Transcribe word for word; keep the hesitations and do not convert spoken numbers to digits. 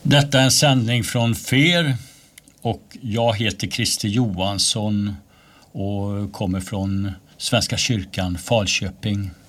Detta är en sändning från F E R och jag heter Christer Johansson och kommer från Svenska kyrkan Falköping.